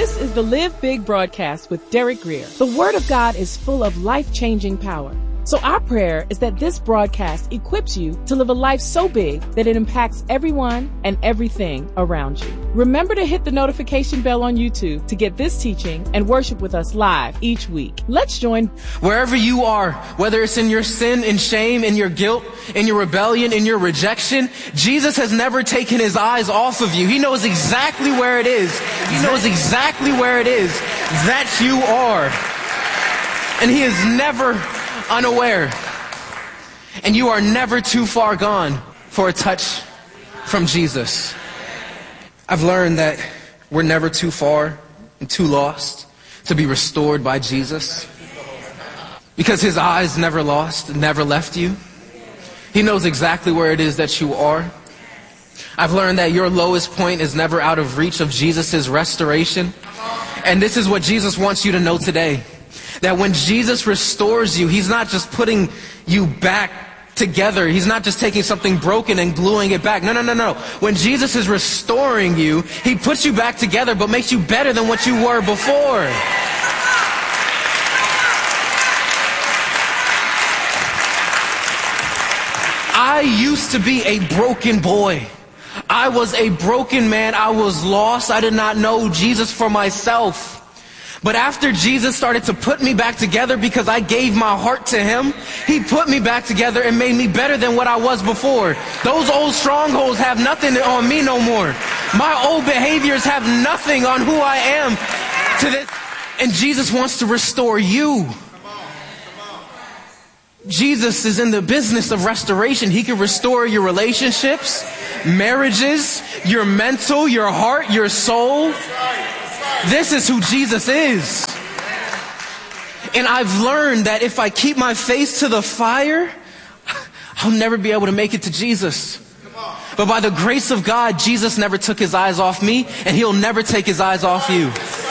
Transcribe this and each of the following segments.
This is the Live Big broadcast with Derek Greer. The Word of God is full of life-changing power. So our prayer is that this broadcast equips you to live a life so big that it impacts everyone and everything around you. Remember to hit the notification bell on YouTube to get this teaching and worship with us live each week. Let's join. Wherever you are, whether it's in your sin and shame, in your guilt, in your rebellion, in your rejection, Jesus has never taken his eyes off of you. He knows exactly where it is. He knows exactly where it is that you are. And he is never unaware. And you are never too far gone for a touch from Jesus. I've learned that we're never too far and too lost to be restored by Jesus, because his eyes never lost, never left you. He knows exactly where it is that you are. I've learned that your lowest point is never out of reach of Jesus' restoration. And this is what Jesus wants you to know today. That when Jesus restores you, he's not just putting you back together. He's not just taking something broken and gluing it back. No. When Jesus is restoring you, he puts you back together, but makes you better than what you were before. I used to be a broken boy. I was a broken man. I was lost. I did not know Jesus for myself. But after Jesus started to put me back together because I gave my heart to him, he put me back together and made me better than what I was before. Those old strongholds have nothing on me no more. My old behaviors have nothing on who I am to this. And Jesus wants to restore you. Jesus is in the business of restoration. He can restore your relationships, marriages, your mental, your heart, your soul. This is who Jesus is. And I've learned that if I keep my face to the fire, I'll never be able to make it to Jesus. But by the grace of God, Jesus never took his eyes off me, and he'll never take his eyes off you.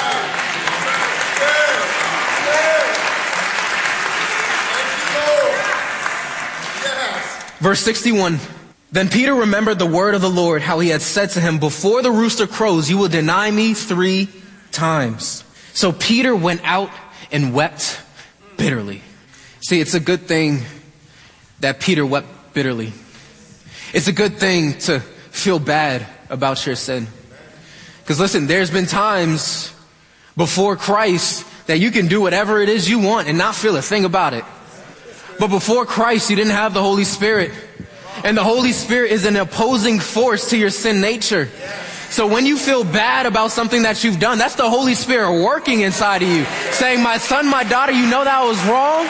Verse 61. Then Peter remembered the word of the Lord, how he had said to him, before the rooster crows, you will deny me 3 times. So Peter went out and wept bitterly. See, it's a good thing that Peter wept bitterly. It's a good thing to feel bad about your sin. Because listen, there's been times before Christ that you can do whatever it is you want and not feel a thing about it. But before Christ, you didn't have the Holy Spirit. And the Holy Spirit is an opposing force to your sin nature. So when you feel bad about something that you've done, that's the Holy Spirit working inside of you, saying, my son, my daughter, you know that was wrong.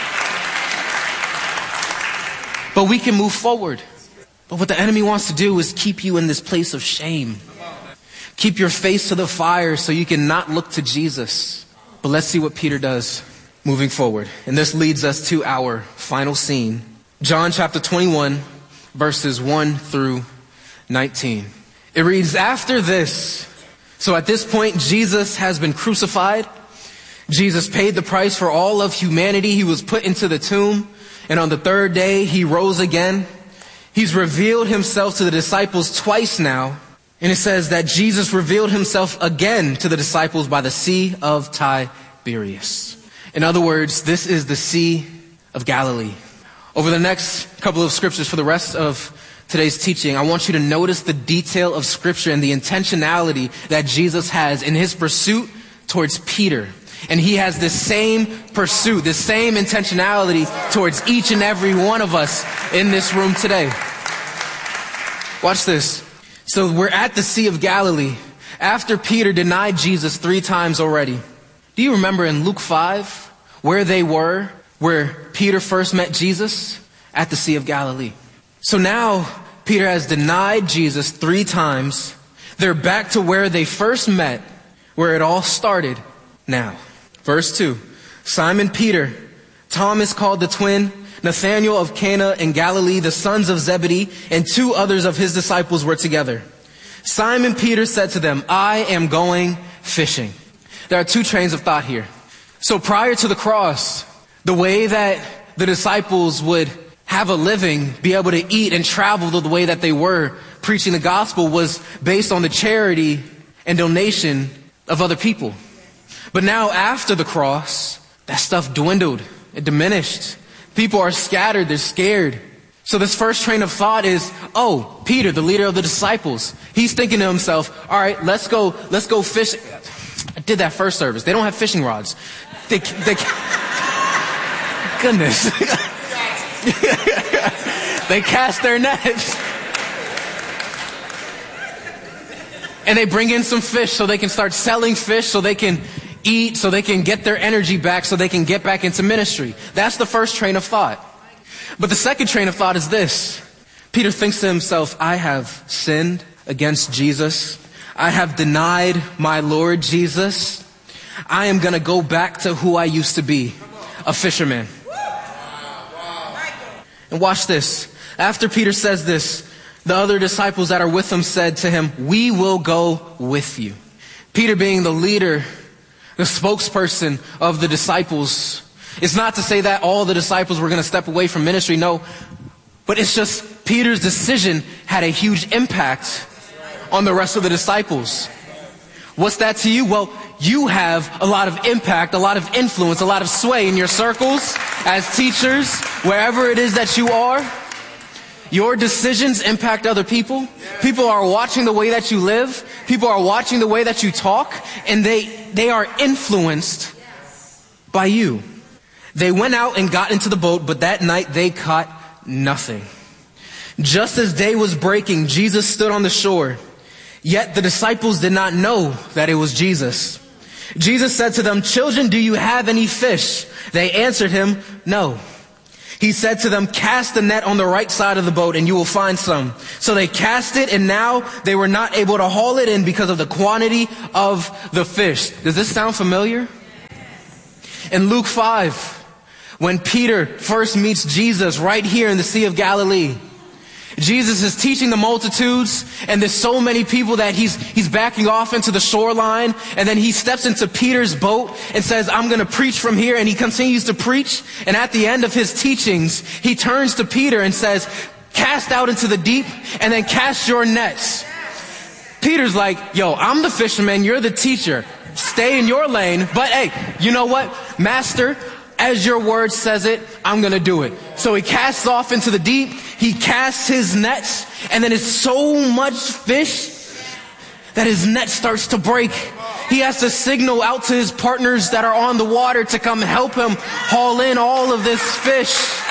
But we can move forward. But what the enemy wants to do is keep you in this place of shame. Keep your face to the fire so you can not look to Jesus. But let's see what Peter does moving forward. And this leads us to our final scene. John chapter 21, verses 1 through 19. It reads, after this, so at this point, Jesus has been crucified. Jesus paid the price for all of humanity. He was put into the tomb. And on the 3rd day, he rose again. He's revealed himself to the disciples twice now. And it says that Jesus revealed himself again to the disciples by the Sea of Tiberias. In other words, this is the Sea of Galilee. Over the next couple of scriptures for the rest of today's teaching, I want you to notice the detail of Scripture and the intentionality that Jesus has in his pursuit towards Peter. And he has this same pursuit, this same intentionality towards each and every one of us in this room today. Watch this. So we're at the Sea of Galilee after Peter denied Jesus 3 times already. Do you remember in Luke 5 where they were, where Peter first met Jesus? At the Sea of Galilee. So now Peter has denied Jesus 3 times. They're back to where they first met, where it all started now. Verse 2. Simon Peter, Thomas called the twin, Nathanael of Cana in Galilee, the sons of Zebedee, and 2 others of his disciples were together. Simon Peter said to them, I am going fishing. There are 2 trains of thought here. So prior to the cross, the way that the disciples would have a living, be able to eat and travel the way that they were preaching the gospel was based on the charity and donation of other people. But now after the cross, that stuff dwindled. It diminished. People are scattered. They're scared. So this first train of thought is, oh, Peter, the leader of the disciples, he's thinking to himself, all right, let's go fish. I did that first service. They don't have fishing rods. They goodness. They cast their nets. And they bring in some fish so they can start selling fish, so they can eat, so they can get their energy back, so they can get back into ministry. That's the first train of thought. But the second train of thought is this. Peter thinks to himself, I have sinned against Jesus. I have denied my Lord Jesus. I am going to go back to who I used to be, a fisherman. And watch this. After Peter says this, the other disciples that are with him said to him, we will go with you. Peter, being the leader, the spokesperson of the disciples, it's not to say that all the disciples were going to step away from ministry, no. But it's just Peter's decision had a huge impact on the rest of the disciples. What's that to you? Well, you have a lot of impact, a lot of influence, a lot of sway in your circles, as teachers, wherever it is that you are. Your decisions impact other people. People are watching the way that you live. People are watching the way that you talk, and they are influenced by you. They went out and got into the boat, but that night they caught nothing. Just as day was breaking, Jesus stood on the shore. Yet the disciples did not know that it was Jesus. Jesus said to them, children, do you have any fish? They answered him, no. He said to them, cast the net on the right side of the boat and you will find some. So they cast it, and now they were not able to haul it in because of the quantity of the fish. Does this sound familiar? In Luke 5, when Peter first meets Jesus right here in the Sea of Galilee, Jesus is teaching the multitudes, and there's so many people that he's backing off into the shoreline, and then he steps into Peter's boat and says, I'm going to preach from here, and he continues to preach, and at the end of his teachings, he turns to Peter and says, cast out into the deep, and then cast your nets. Peter's like, yo, I'm the fisherman, you're the teacher, stay in your lane, but hey, you know what, Master, as your word says it, I'm going to do it. So he casts off into the deep. He casts his nets, and then it's so much fish that his net starts to break. He has to signal out to his partners that are on the water to come help him haul in all of this fish.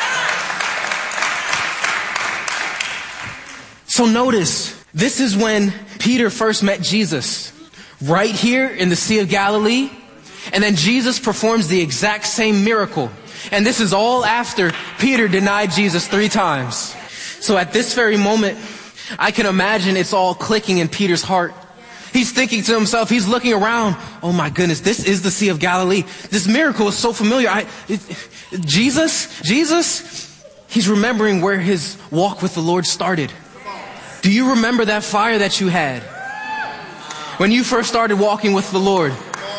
So notice, this is when Peter first met Jesus, right here in the Sea of Galilee. And then Jesus performs the exact same miracle. And this is all after Peter denied Jesus 3 times. So at this very moment, I can imagine it's all clicking in Peter's heart. He's thinking to himself, he's looking around, oh my goodness, this is the Sea of Galilee. This miracle is so familiar. Jesus, he's remembering where his walk with the Lord started. Do you remember that fire that you had when you first started walking with the Lord?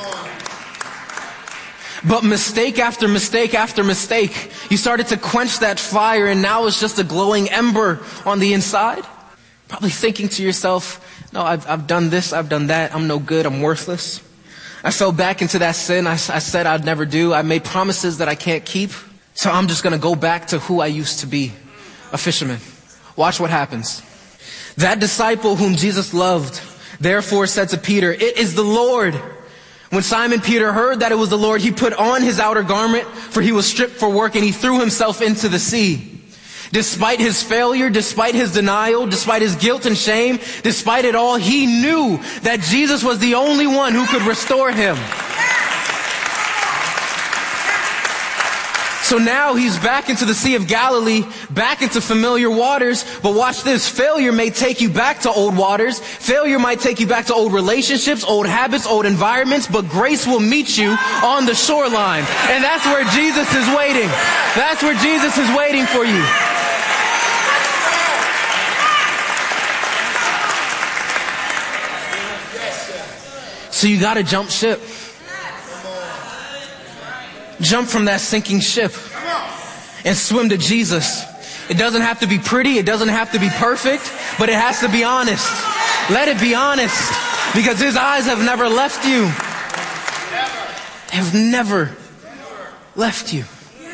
But mistake after mistake after mistake, you started to quench that fire, and now it's just a glowing ember on the inside. Probably thinking to yourself, no, I've done this, I've done that, I'm no good, I'm worthless. I fell back into that sin I said I'd never do. I made promises that I can't keep. So I'm just going to go back to who I used to be, a fisherman. Watch what happens. That disciple whom Jesus loved, therefore said to Peter, it is the Lord. When Simon Peter heard that it was the Lord, he put on his outer garment, for he was stripped for work, and he threw himself into the sea. Despite his failure, despite his denial, despite his guilt and shame, despite it all, he knew that Jesus was the only one who could restore him. So now he's back into the Sea of Galilee, back into familiar waters. But watch this. Failure may take you back to old waters. Failure might take you back to old relationships, old habits, old environments. But grace will meet you on the shoreline. And that's where Jesus is waiting. That's where Jesus is waiting for you. So you got to jump ship. Jump from that sinking ship and swim to Jesus. It doesn't have to be pretty. It doesn't have to be perfect, but it has to be honest. Let it be honest. Because his eyes have never left you. They have never left you.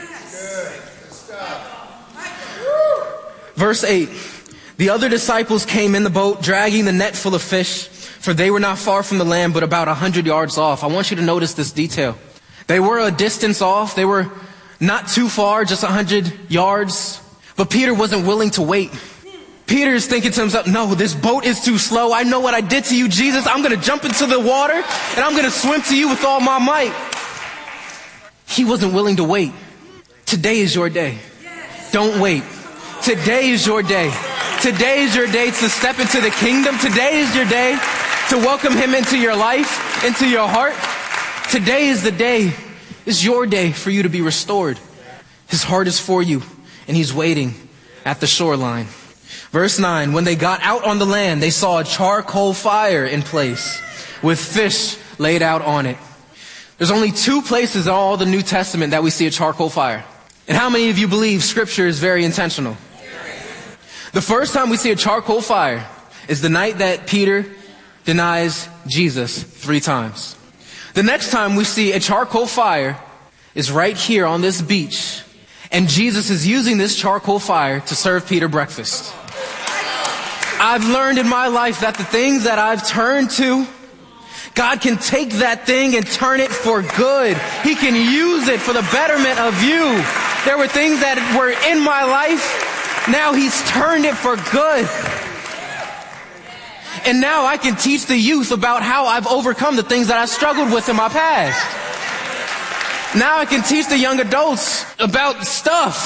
Verse 8. The other disciples came in the boat, dragging the net full of fish, for they were not far from the land, but about 100 yards off. I want you to notice this detail. They were a distance off. They were not too far, just 100 yards. But Peter wasn't willing to wait. Peter is thinking to himself, no, this boat is too slow. I know what I did to you, Jesus. I'm going to jump into the water and I'm going to swim to you with all my might. He wasn't willing to wait. Today is your day. Don't wait. Today is your day. Today is your day to step into the kingdom. Today is your day to welcome him into your life, into your heart. Today is the day. It's your day for you to be restored. His heart is for you, and he's waiting at the shoreline. Verse 9, when they got out on the land, they saw a charcoal fire in place with fish laid out on it. There's only two places in all the New Testament that we see a charcoal fire. And how many of you believe Scripture is very intentional? The first time we see a charcoal fire is the night that Peter denies Jesus 3 times. The next time we see a charcoal fire is right here on this beach. And Jesus is using this charcoal fire to serve Peter breakfast. I've learned in my life that the things that I've turned to, God can take that thing and turn it for good. He can use it for the betterment of you. There were things that were in my life. Now he's turned it for good. And now I can teach the youth about how I've overcome the things that I struggled with in my past. Now I can teach the young adults about stuff.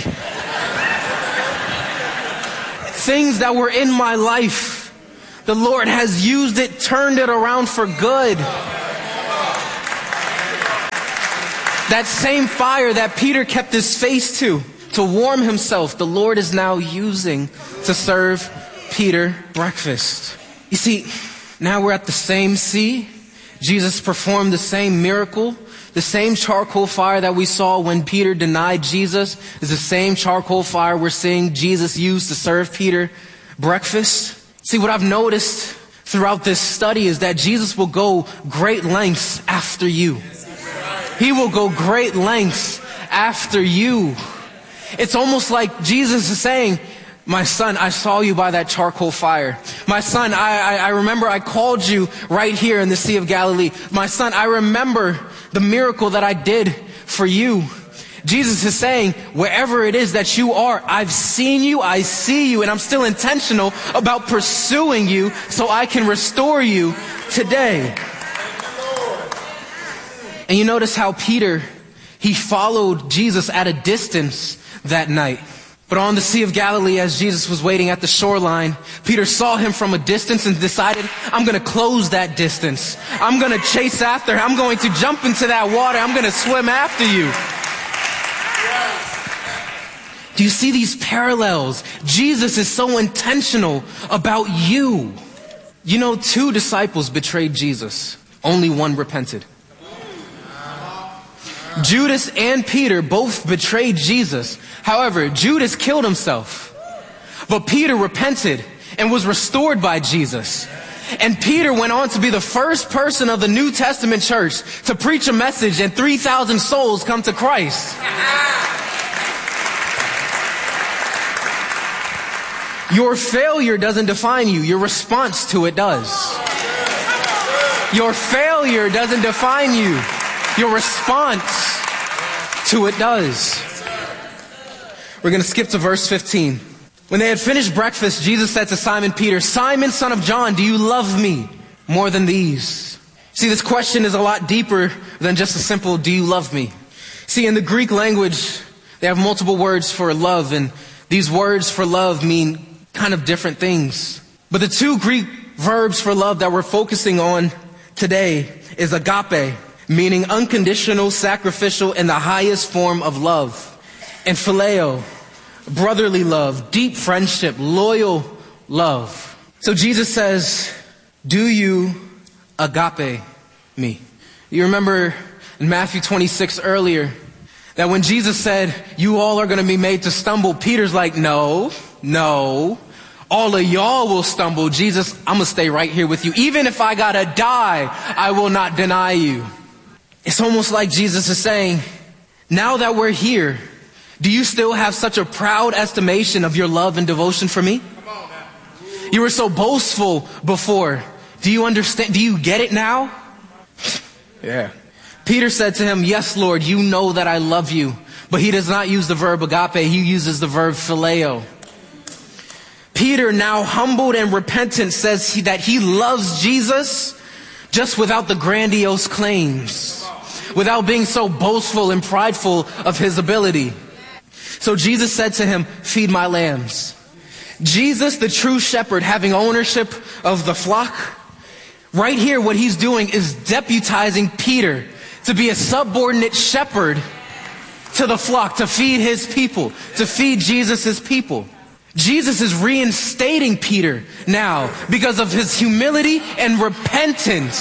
Things that were in my life. The Lord has used it, turned it around for good. That same fire that Peter kept his face to warm himself, the Lord is now using to serve Peter breakfast. You see, now we're at the same sea. Jesus performed the same miracle. The same charcoal fire that we saw when Peter denied Jesus is the same charcoal fire we're seeing Jesus use to serve Peter breakfast. See, what I've noticed throughout this study is that Jesus will go great lengths after you. He will go great lengths after you. It's almost like Jesus is saying, my son, I saw you by that charcoal fire. My son, I remember I called you right here in the Sea of Galilee. My son, I remember the miracle that I did for you. Jesus is saying, wherever it is that you are, I've seen you, I see you, and I'm still intentional about pursuing you so I can restore you today. And you notice how Peter, he followed Jesus at a distance that night. But on the Sea of Galilee, as Jesus was waiting at the shoreline, Peter saw him from a distance and decided, I'm going to close that distance. I'm going to chase after him. I'm going to jump into that water. I'm going to swim after you. Do you see these parallels? Jesus is so intentional about you. You know, 2 disciples betrayed Jesus. Only one repented. Judas and Peter both betrayed Jesus. However, Judas killed himself. But Peter repented and was restored by Jesus. And Peter went on to be the first person of the New Testament church to preach a message and 3,000 souls come to Christ. Your failure doesn't define you. Your response to it does. Your failure doesn't define you. Your response to it does. We're going to skip to verse 15. When they had finished breakfast, Jesus said to Simon Peter, Simon, son of John, do you love me more than these? See, this question is a lot deeper than just a simple, do you love me? See, in the Greek language, they have multiple words for love, and these words for love mean kind of different things. But the 2 Greek verbs for love that we're focusing on today is agape, meaning unconditional, sacrificial, and the highest form of love. And phileo, brotherly love, deep friendship, loyal love. So Jesus says, do you agape me? You remember in Matthew 26 earlier, that when Jesus said, you all are going to be made to stumble, Peter's like, no. All of y'all will stumble. Jesus, I'm going to stay right here with you. Even if I got to die, I will not deny you. It's almost like Jesus is saying, now that we're here, do you still have such a proud estimation of your love and devotion for me? You were so boastful before. Do you understand? Do you get it now? Yeah. Peter said to him, yes, Lord, you know that I love you. But he does not use the verb agape. He uses the verb phileo. Peter, now humbled and repentant, says that he loves Jesus just without the grandiose claims, without being so boastful and prideful of his ability. So Jesus said to him, feed my lambs. Jesus, the true shepherd, having ownership of the flock. Right here, what he's doing is deputizing Peter to be a subordinate shepherd to the flock, to feed his people, to feed Jesus' people. Jesus is reinstating Peter now because of his humility and repentance.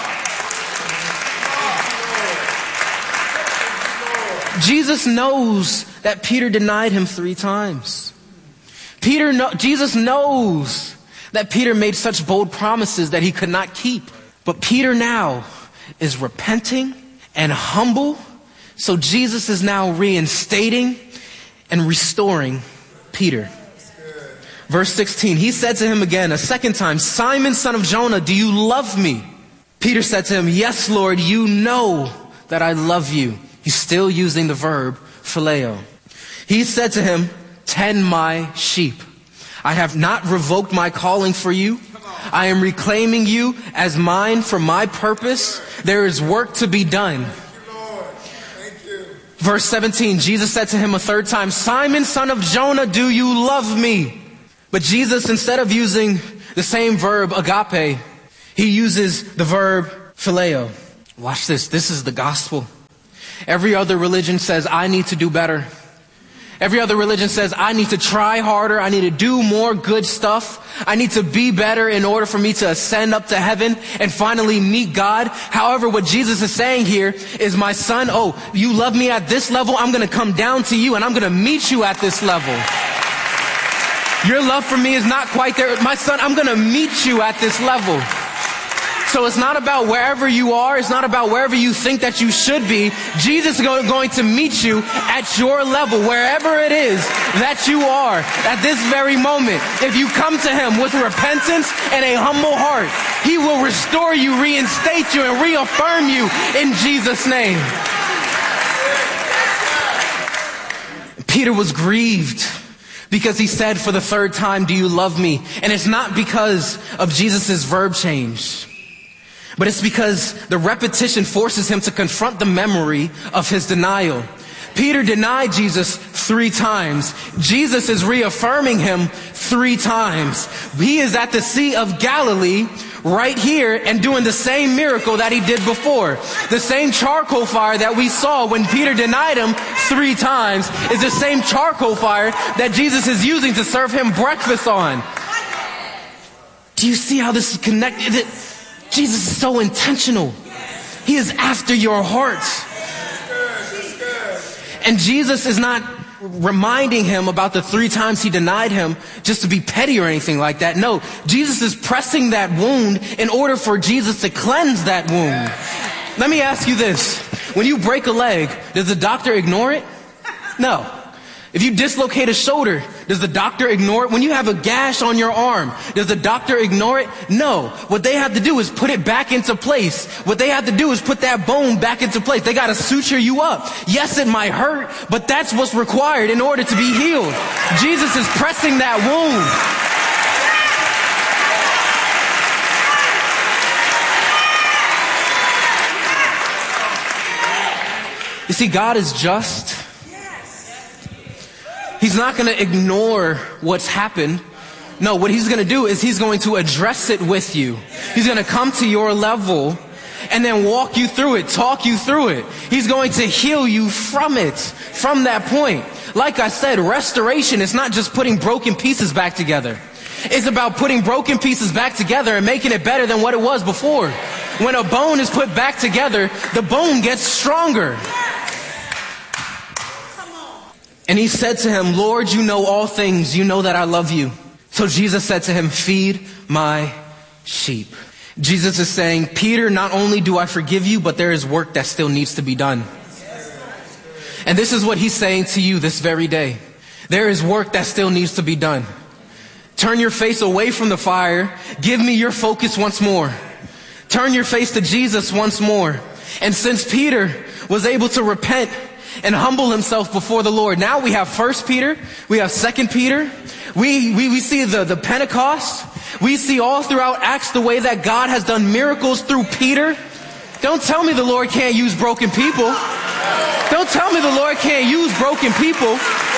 Jesus knows that Peter denied him 3 times. Jesus knows that Peter made such bold promises that he could not keep. But Peter now is repenting and humble. So Jesus is now reinstating and restoring Peter. Verse 16, he said to him again a second time, Simon, son of Jonah, do you love me? Peter said to him, yes, Lord, you know that I love you. He's still using the verb phileo. He said to him, tend my sheep. I have not revoked my calling for you. I am reclaiming you as mine for my purpose. There is work to be done. Verse 17, Jesus said to him a third time, Simon, son of Jonah, do you love me? But Jesus, instead of using the same verb agape, he uses the verb phileo. Watch this. This is the gospel. Every other religion says, I need to do better. Every other religion says, I need to try harder. I need to do more good stuff. I need to be better in order for me to ascend up to heaven and finally meet God. However, what Jesus is saying here is, my son, oh, you love me at this level. I'm going to come down to you and I'm going to meet you at this level. Your love for me is not quite there. My son, I'm going to meet you at this level. So it's not about wherever you are. It's not about wherever you think that you should be. Jesus is going to meet you at your level, wherever it is that you are at this very moment. If you come to him with repentance and a humble heart, he will restore you, reinstate you, and reaffirm you in Jesus' name. Peter was grieved because he said for the third time, do you love me? And it's not because of Jesus' verb change, but it's because the repetition forces him to confront the memory of his denial. Peter denied Jesus 3 times. Jesus is reaffirming him 3 times. He is at the Sea of Galilee right here and doing the same miracle that he did before. The same charcoal fire that we saw when Peter denied him 3 times is the same charcoal fire that Jesus is using to serve him breakfast on. Do you see how this is connected? Jesus is so intentional. He is after your heart. And Jesus is not reminding him about the 3 times he denied him just to be petty or anything like that. No, Jesus is pressing that wound in order for Jesus to cleanse that wound. Let me ask you this. When you break a leg, does the doctor ignore it? No. If you dislocate a shoulder, does the doctor ignore it? When you have a gash on your arm, does the doctor ignore it? No. What they have to do is put it back into place. What they have to do is put that bone back into place. They got to suture you up. Yes, it might hurt, but that's what's required in order to be healed. Jesus is pressing that wound. You see, God is just. He's not going to ignore what's happened. No, what he's going to do is he's going to address it with you. He's going to come to your level and then walk you through it, talk you through it. He's going to heal you from it, from that point. Like I said, restoration is not just putting broken pieces back together. It's about putting broken pieces back together and making it better than what it was before. When a bone is put back together, the bone gets stronger. And he said to him, Lord, you know all things. You know that I love you. So Jesus said to him, feed my sheep. Jesus is saying, Peter, not only do I forgive you, but there is work that still needs to be done. And this is what he's saying to you this very day. There is work that still needs to be done. Turn your face away from the fire. Give me your focus once more. Turn your face to Jesus once more. And since Peter was able to repent and humble himself before the Lord, now we have 1 Peter, we have 2 Peter. We see the Pentecost. We see all throughout Acts the way that God has done miracles through Peter. Don't tell me the Lord can't use broken people. Don't tell me the Lord can't use broken people.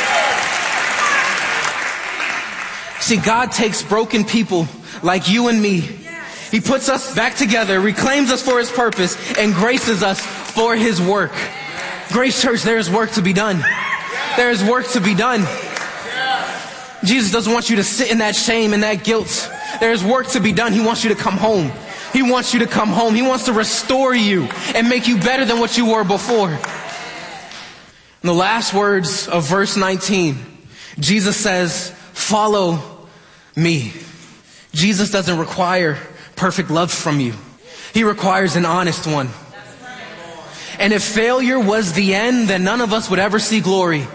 See, God takes broken people like you and me. He puts us back together, reclaims us for his purpose, and graces us for his work. Grace Church, there is work to be done. There is work to be done. Jesus doesn't want you to sit in that shame and that guilt. There is work to be done. He wants you to come home. He wants you to come home. He wants to restore you and make you better than what you were before. In the last words of verse 19, Jesus says, follow me. Jesus doesn't require perfect love from you. He requires an honest one. And if failure was the end, then none of us would ever see glory.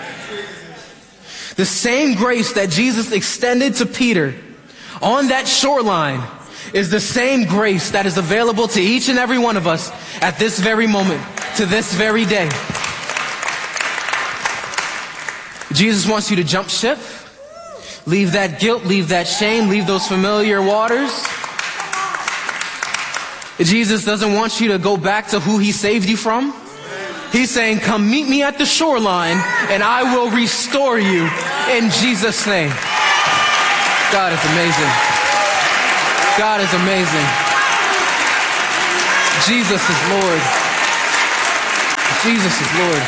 The same grace that Jesus extended to Peter on that shoreline is the same grace that is available to each and every one of us at this very moment, to this very day. Jesus wants you to jump ship, leave that guilt, leave that shame, leave those familiar waters. Jesus doesn't want you to go back to who he saved you from. He's saying, come meet me at the shoreline and I will restore you in Jesus' name. God is amazing. God is amazing. Jesus is Lord. Jesus is Lord.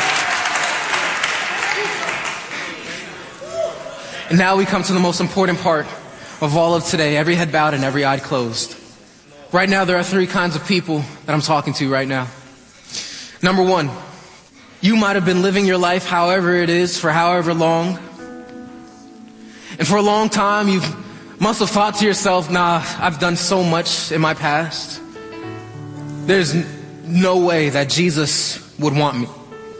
And now we come to the most important part of all of today. Every head bowed and every eye closed. Right now, there are 3 kinds of people that I'm talking to right now. Number 1, you might have been living your life however it is for however long. And for a long time, you must have thought to yourself, nah, I've done so much in my past. There's no way that Jesus would want me.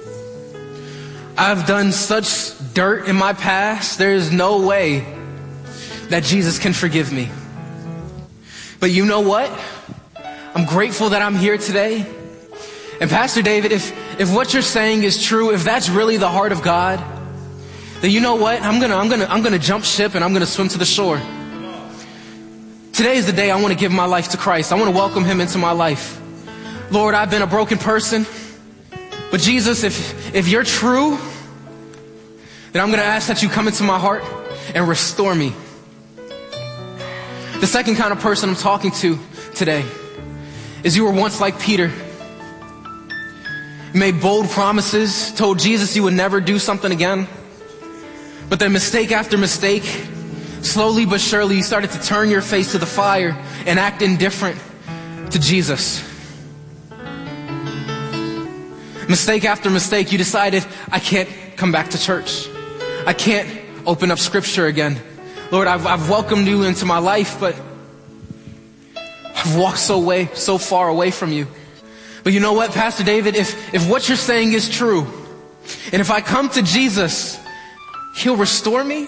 I've done such dirt in my past. There's no way that Jesus can forgive me. But you know what? I'm grateful that I'm here today. And Pastor David, if what you're saying is true, if that's really the heart of God, then you know what? I'm gonna jump ship and I'm gonna swim to the shore. Today is the day I want to give my life to Christ. I want to welcome him into my life. Lord, I've been a broken person. But Jesus, if you're true, then I'm going to ask that you come into my heart and restore me. The second kind of person I'm talking to today is you were once like Peter. You made bold promises, told Jesus you would never do something again. But then mistake after mistake, slowly but surely, you started to turn your face to the fire and act indifferent to Jesus. Mistake after mistake, you decided, I can't come back to church. I can't open up scripture again. Lord, I've welcomed you into my life, but I've walked so far away from you. But you know what, Pastor David, if what you're saying is true, and if I come to Jesus, he'll restore me.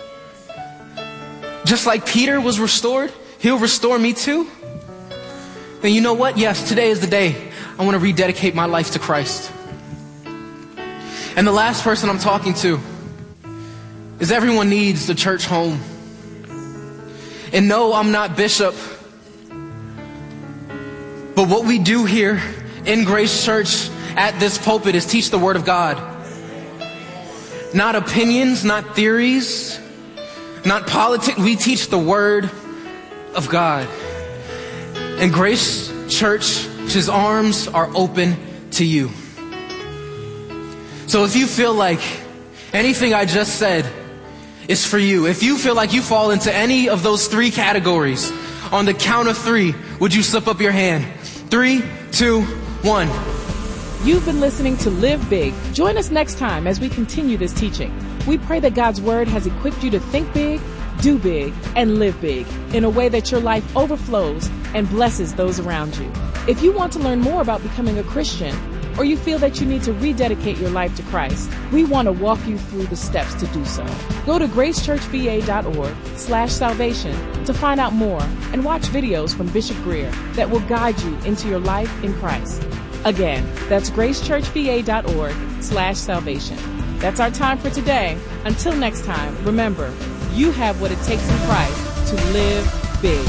Just like Peter was restored, he'll restore me too. Then you know what? Yes, today is the day I want to rededicate my life to Christ. And the last person I'm talking to is everyone needs the church home. And no, I'm not Bishop. But what we do here in Grace Church at this pulpit is teach the Word of God. Not opinions, not theories, not politics. We teach the Word of God. And Grace Church's arms are open to you. So if you feel like anything I just said is for you, if you feel like you fall into any of those 3 categories, on the count of 3, would you slip up your hand? 3, 2, 1. You've been listening to Live Big. Join us next time as we continue this teaching. We pray that God's Word has equipped you to think big, do big, and live big in a way that your life overflows and blesses those around you. If you want to learn more about becoming a Christian, or you feel that you need to rededicate your life to Christ, we want to walk you through the steps to do so. Go to gracechurchva.org/salvation to find out more and watch videos from Bishop Greer that will guide you into your life in Christ. Again, that's gracechurchva.org/salvation. That's our time for today. Until next time, remember, you have what it takes in Christ to live big.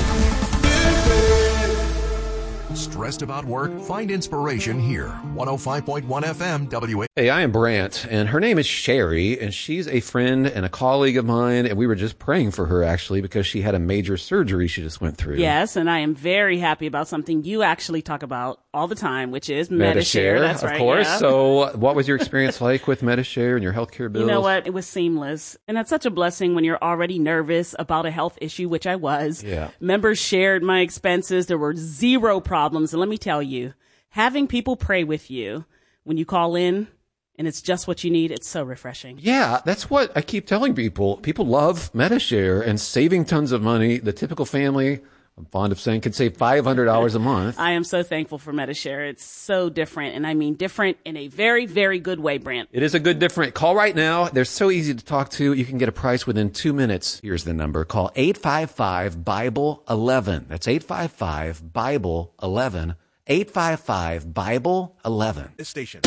Stressed about work? Find inspiration here. 105.1 FM WA. Hey, I am Brant, and her name is Sherry, and she's a friend and a colleague of mine, and we were just praying for her, actually, because she had a major surgery she just went through. Yes, and I am very happy about something you actually talk about all the time, which is Medi-Share. That's right, of course. Yeah. So what was your experience like with Medi-Share and your healthcare bills? You know what? It was seamless. And that's such a blessing when you're already nervous about a health issue, which I was. Yeah. Members shared my expenses. There were zero problems. And let me tell you, having people pray with you when you call in and it's just what you need, it's so refreshing. Yeah, that's what I keep telling people. People love Medi-Share and saving tons of money. The typical family, I'm fond of saying, could save $500 a month. I am so thankful for Medi-Share. It's so different, and I mean different in a very, very good way, Brant. It is a good different. Call right now. They're so easy to talk to. You can get a price within 2 minutes. Here's the number. Call 855-BIBLE-11. That's 855-BIBLE-11. 855-BIBLE-11. This station.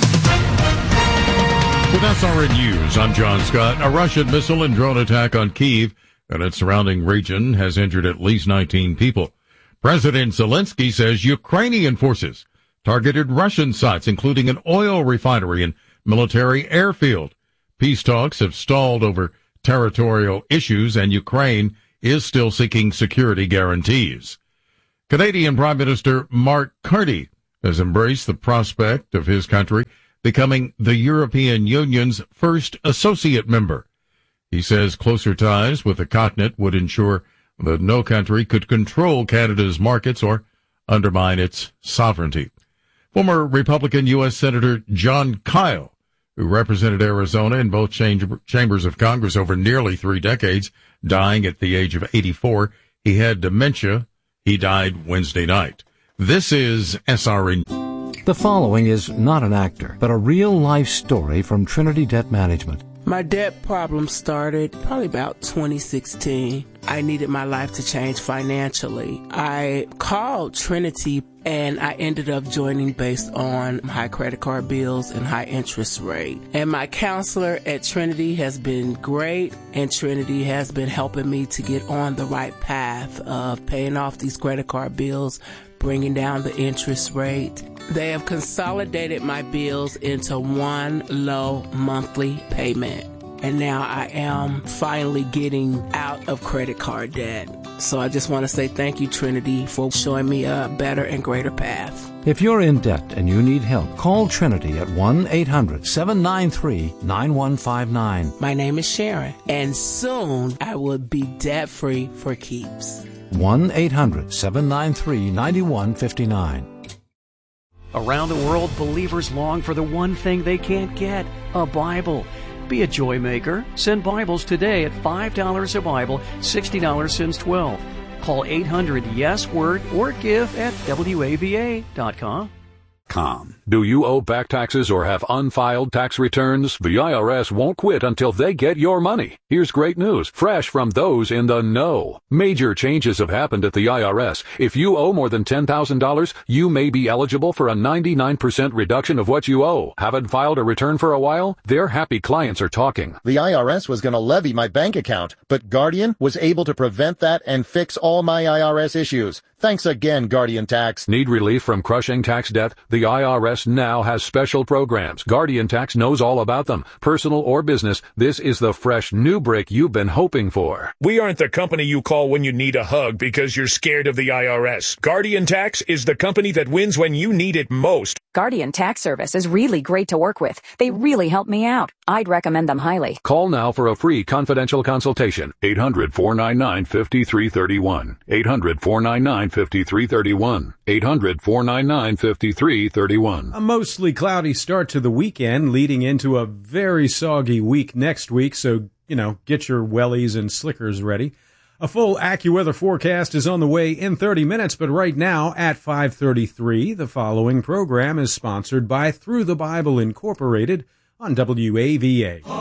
With SRN News, I'm John Scott. A Russian missile and drone attack on Kyiv and its surrounding region has injured at least 19 people. President Zelensky says Ukrainian forces targeted Russian sites, including an oil refinery and military airfield. Peace talks have stalled over territorial issues, and Ukraine is still seeking security guarantees. Canadian Prime Minister Mark Carney has embraced the prospect of his country becoming the European Union's first associate member. He says closer ties with the continent would ensure that no country could control Canada's markets or undermine its sovereignty. Former Republican U.S. Senator John Kyle, who represented Arizona in both chambers of Congress over nearly 3 decades, dying at the age of 84. He had dementia. He died Wednesday night. This is SRN. The following is not an actor, but a real-life story from Trinity Debt Management. My debt problem started probably about 2016. I needed my life to change financially. I called Trinity and I ended up joining based on high credit card bills and high interest rate. And my counselor at Trinity has been great, and Trinity has been helping me to get on the right path of paying off these credit card bills, bringing down the interest rate. They have consolidated my bills into one low monthly payment. And now I am finally getting out of credit card debt. So I just want to say thank you, Trinity, for showing me a better and greater path. If you're in debt and you need help, call Trinity at 1-800-793-9159. My name is Sharon, and soon I will be debt-free for keeps. 1-800-793-9159. Around the world, believers long for the one thing they can't get, a Bible. Be a joy maker. Send Bibles today at $5 a Bible, $60 since 12. Call 800-YES-WORD or give at WAVA.com. Do you owe back taxes or have unfiled tax returns? The IRS won't quit until they get your money. Here's great news, fresh from those in the know. Major changes have happened at the IRS. If you owe more than $10,000, you may be eligible for a 99% reduction of what you owe. Haven't filed a return for a while? Their happy clients are talking. The IRS was going to levy my bank account, but Guardian was able to prevent that and fix all my IRS issues. Thanks again, Guardian Tax. Need relief from crushing tax debt? The IRS now has special programs. Guardian Tax knows all about them. Personal or business, this is the fresh new break you've been hoping for. We aren't the company you call when you need a hug because you're scared of the IRS. Guardian Tax is the company that wins when you need it most. Guardian Tax Service is really great to work with. They really help me out. I'd recommend them highly. Call now for a free confidential consultation. 800-499-5331. 800-499-5331. 800-499-5331. 800-499-5331. A mostly cloudy start to the weekend, leading into a very soggy week next week, so, get your wellies and slickers ready. A full AccuWeather forecast is on the way in 30 minutes, but right now at 5:33, the following program is sponsored by Through the Bible Incorporated on WAVA.